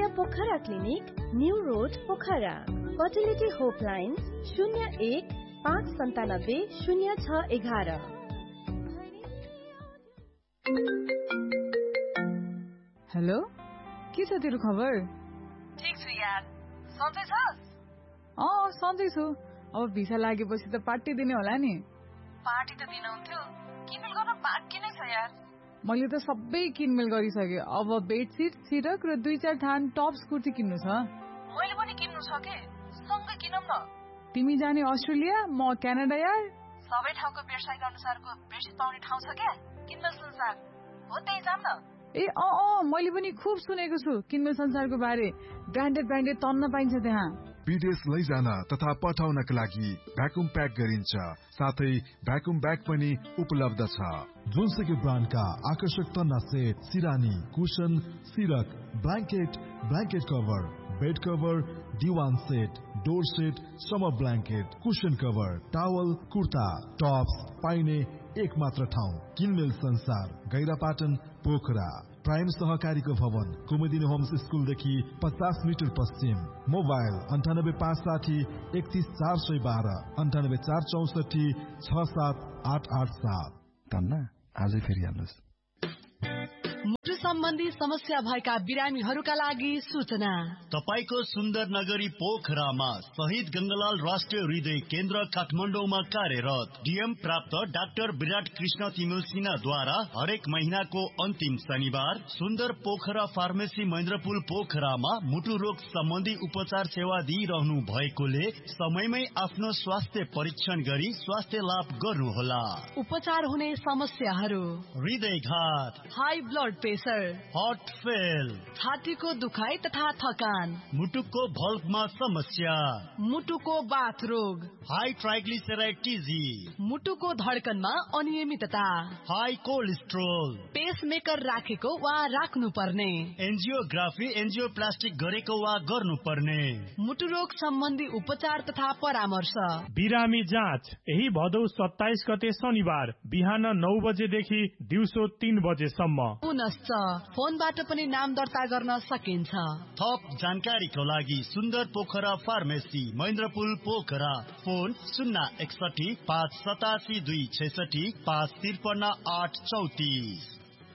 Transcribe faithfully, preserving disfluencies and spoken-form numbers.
आचार्य Pokhara clinic, new road Pokhara. Fertility होपलाइन शून्य एक पाँच सन्तानब्बे शून्य छ एघार। हेलो, के छ तेरो खबर? ठीक छु यार, सन्चै छस्? अँ सन्चै छु। अब भिसा लागेपछि त पार्टी दिने होला नि। पार्टी त दिनुहुन्थ्यो, किनमेल गर्न बाँकी नै छ यार। मैले त सबै किनमेल गरिसके। अब बेडसिट, सिरक र दुई चार थान टप्स कुर्ती किन्नु छ। मैले पनि किन्नु छ के, सँगै किनौँ न। तिमी जाने अस्ट्रेलिया, म क्यानाडा यार। सबै ठाउँको वेबसाइट अनुसारको बेडसिट पाउने ठाउँ छ क्या, किनमेल संसार हो, त्यही जाम न। ए अँ अँ मैले पनि खुब सुनेको छु किनमेल संसारको बारे। ब्रान्डेड ब्रान्डेड तन्न पाइन्छ त्यहाँ। विदेश लैजान तथा पठाउनका लागि भ्याकुम प्याक गरिन्छ, साथै भ्याकुम ब्याग पनि उपलब्ध छ। जुनसुकै ब्रान्डका आकर्षक तन्ना set, सिरानी, cushion, सिरक, blanket, blanket cover, bed cover, दिवान set, door set, summer blanket, cushion cover, towel, kurta, Tops पाइने एक मात्र ठाउँ किनमेल संसार, गैरापाटन, पोखरा। प्राइम सहकारीको भवन, कुमुदिनी होम्स स्कुलदेखि पचास मिटर पश्चिम। मोबाइल अन्ठानब्बे पाँच साठी एकतिस चार सय बाह्र, अन्ठानब्बे चार चौसठी छ सात आठ आठ सात। तन्ना आजै फेरि हाल्नुहोस्। मुटु सम्बन्धी समस्या भएका बिरामीहरूका लागि सूचना। तपाईको सुन्दर नगरी पोखरामा शहीद गंगालाल राष्ट्रिय हृदय केन्द्र काठमाडौँमा कार्यरत डीएम प्राप्त डाक्टर विराट कृष्ण तिमिल सिन्हाद्वारा हरेक महीनाको अन्तिम शनिबार सुन्दर पोखरा फार्मेसी महेन्द्रपुल पोखरामा मुटु रोग सम्बन्धी उपचार सेवा दिइरहनु भएकोले समयमै आफ्नो स्वास्थ्य परीक्षण गरी स्वास्थ्य लाभ गर्नुहोला। उपचार हुने समस्याहरू: हृदयघात, high blood pressure, heart fail, छातीको दुखाइ तथा थकान, मुटुको भल्भमा समस्या, मुटुको बाथ रोग, हाई ट्राइग्लिसराइड, मुटुको धड्कनमा अनियमितता, हाई कोलेस्ट्रोल, पेसमेकर राखेको वा राख्नु पर्ने, एन्जियोग्राफी एन्जियोप्लास्टिक गरेको वा गर्नुपर्ने, मुटु रोग सम्बन्धी उपचार तथा परामर्श। बिरामी जाँच यही भदौ सत्ताइस गते शनिबार बिहान नौ बजेदेखि दिउँसो तीन बजेसम्म। पुनश्च फोनबाट पनि नाम दर्ता गर्न सकिन्छ। थप जानकारीको लागि सुन्दर पोखरा फार्मेसी महेन्द्रपुल पोखरा, फोन शून्य एकसठी पाँच सतासी दुई छैसठी पाँच त्रिपन्न आठ चौतिस।